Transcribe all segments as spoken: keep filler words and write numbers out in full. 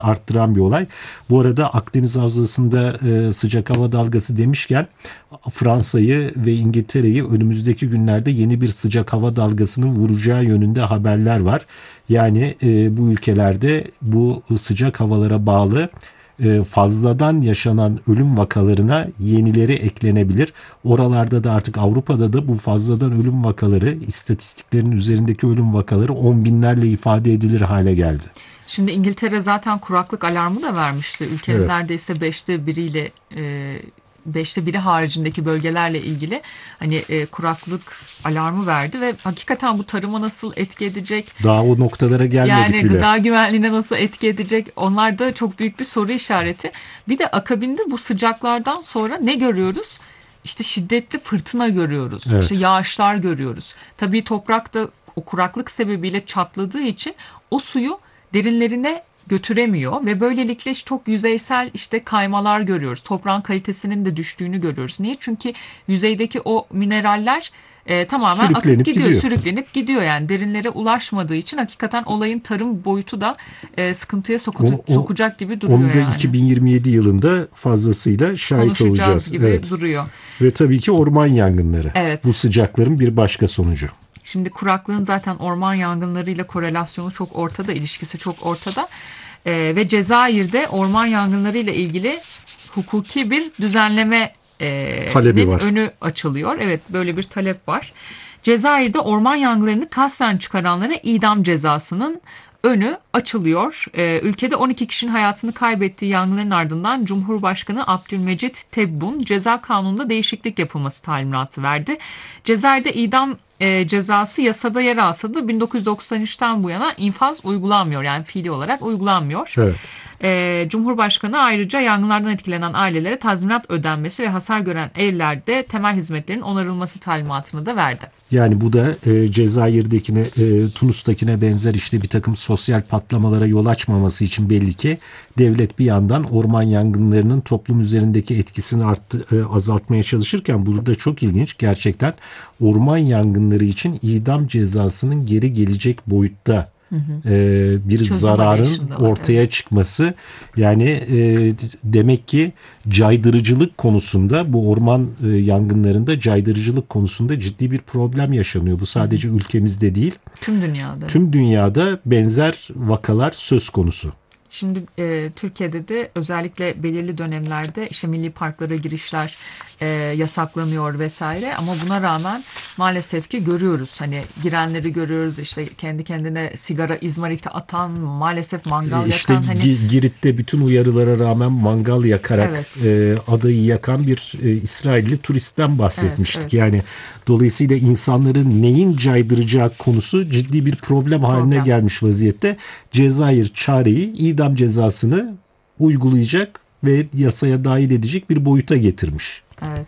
arttıran bir olay. Bu arada Akdeniz Havzası'nda e, sıcak hava dalgası demişken Fransa'yı ve İngiltere'yi önümüzdeki günlerde yeni bir sıcak hava dalgasının vuracağı yönünde haberler var. Yani e, bu ülkelerde bu sıcak havalara bağlı e, fazladan yaşanan ölüm vakalarına yenileri eklenebilir. Oralarda da artık Avrupa'da da bu fazladan ölüm vakaları, istatistiklerin üzerindeki ölüm vakaları on binlerle ifade edilir hale geldi. Şimdi İngiltere zaten kuraklık alarmı da vermişti. Ülkenin evet. neredeyse beşte biriyle e, beşte biri haricindeki bölgelerle ilgili hani e, kuraklık alarmı verdi ve hakikaten bu tarıma nasıl etki edecek? Daha o noktalara gelmedik yani bile. Yani gıda güvenliğine nasıl etki edecek? Onlar da çok büyük bir soru işareti. Bir de akabinde bu sıcaklardan sonra ne görüyoruz? İşte şiddetli fırtına görüyoruz. Evet. İşte yağışlar görüyoruz. Tabii toprak da o kuraklık sebebiyle çatladığı için o suyu derinlerine götüremiyor ve böylelikle çok yüzeysel işte kaymalar görüyoruz. Toprağın kalitesinin de düştüğünü görüyoruz. Niye? Çünkü yüzeydeki o mineraller e, tamamen sürüklenip akıp gidiyor, gidiyor. sürüklenip gidiyor. Yani derinlere ulaşmadığı için hakikaten olayın tarım boyutu da e, sıkıntıya sokutu, o, o, sokacak gibi duruyor. Onu da yani. iki bin yirmi yedi yılında fazlasıyla şahit olacağız gibi evet. duruyor. Ve tabii ki orman yangınları. Evet. Bu sıcakların bir başka sonucu. Şimdi kuraklığın zaten orman yangınlarıyla korelasyonu çok ortada, ilişkisi çok ortada. Ee, ve Cezayir'de orman yangınlarıyla ilgili hukuki bir düzenleme e, talebi var. önü açılıyor. Evet, böyle bir talep var. Cezayir'de orman yangınlarını kasten çıkaranlara idam cezasının önü açılıyor. Ee, ülkede on iki kişinin hayatını kaybettiği yangınların ardından Cumhurbaşkanı Abdülmecit Tebboune ceza kanununda değişiklik yapılması talimatı verdi. Cezayir'de idam e, cezası yasada yer alsa da bin dokuz yüz doksan üçten bu yana infaz uygulanmıyor. Yani fiili olarak uygulanmıyor. Evet. E, Cumhurbaşkanı ayrıca yangınlardan etkilenen ailelere tazminat ödenmesi ve hasar gören evlerde temel hizmetlerin onarılması talimatını da verdi. Yani bu da e, Cezayir'dekine, e, Tunus'takine benzer işte bir takım sosyal patlamalara yol açmaması için belli ki devlet bir yandan orman yangınlarının toplum üzerindeki etkisini arttı, e, azaltmaya çalışırken burada çok ilginç gerçekten orman yangınları için idam cezasının geri gelecek boyutta Hı hı. E, bir Çözüm zararın ortaya evet. çıkması yani e, demek ki caydırıcılık konusunda bu orman e, yangınlarında caydırıcılık konusunda ciddi bir problem yaşanıyor. Bu sadece hı hı. ülkemizde değil. Tüm dünyada. Tüm dünyada benzer vakalar söz konusu. Şimdi e, Türkiye'de de özellikle belirli dönemlerde işte milli parklara girişler e, yasaklanıyor vesaire ama buna rağmen maalesef ki görüyoruz. Hani girenleri görüyoruz işte kendi kendine sigara izmariti atan maalesef mangal işte yakan. İşte hani... Girit'te bütün uyarılara rağmen mangal yakarak evet. e, adayı yakan bir e, İsrailli turistten bahsetmiştik. Evet, evet. Yani dolayısıyla insanların neyin caydıracağı konusu ciddi bir problem haline problem. gelmiş vaziyette. Cezayir çareyi idam cezasını uygulayacak ve yasaya dahil edecek bir boyuta getirmiş. Evet.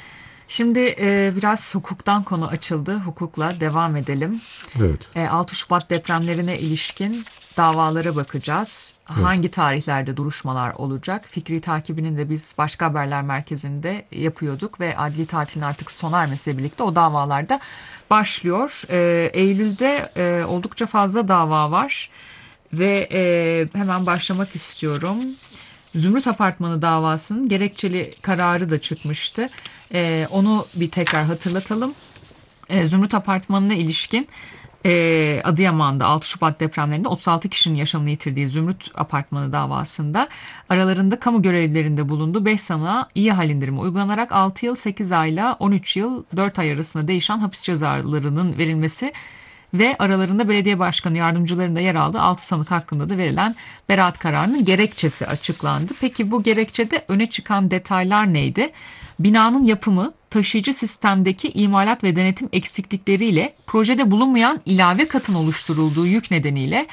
Şimdi e, biraz hukuktan konu açıldı. Hukukla devam edelim. Evet. E, altı Şubat depremlerine ilişkin davalara bakacağız. Evet. Hangi tarihlerde duruşmalar olacak? Fikri takibinin de biz Başka Haberler Merkezi'nde yapıyorduk ve adli tatilin artık sona ermesiyle birlikte o davalarda başlıyor. E, Eylül'de e, oldukça fazla dava var ve e, hemen başlamak istiyorum. Zümrüt Apartmanı davasının gerekçeli kararı da çıkmıştı. Ee, onu bir tekrar hatırlatalım. Ee, Zümrüt Apartmanı'na ilişkin e, Adıyaman'da altı Şubat depremlerinde otuz altı kişinin yaşamını yitirdiği Zümrüt Apartmanı davasında aralarında kamu görevlilerinde bulunduğu beş sanığa iyi hal indirimi uygulanarak altı yıl sekiz ayla on üç yıl dört ay arasında değişen hapis cezalarının verilmesi ve aralarında belediye başkanı yardımcılarında yer aldığı altı sanık hakkında da verilen beraat kararının gerekçesi açıklandı. Peki bu gerekçede öne çıkan detaylar neydi? Binanın yapımı, taşıyıcı sistemdeki imalat ve denetim eksiklikleriyle projede bulunmayan ilave katın oluşturulduğu yük nedeniyle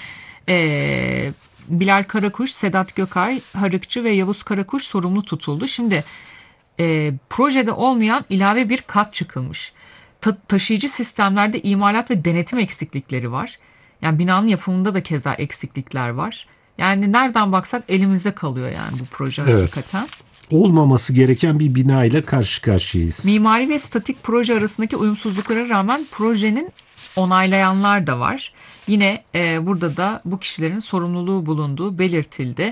ee, Bilal Karakuş, Sedat Gökay, Harıkçı ve Yavuz Karakuş sorumlu tutuldu. Şimdi e, projede olmayan ilave bir kat çıkılmış. Ta- taşıyıcı sistemlerde imalat ve denetim eksiklikleri var. Yani binanın yapımında da keza eksiklikler var. Yani nereden baksak elimizde kalıyor yani bu proje evet. hakikaten. Olmaması gereken bir bina ile karşı karşıyayız. Mimari ve statik proje arasındaki uyumsuzluklara rağmen projenin onaylayanlar da var. Yine e, burada da bu kişilerin sorumluluğu bulunduğu belirtildi.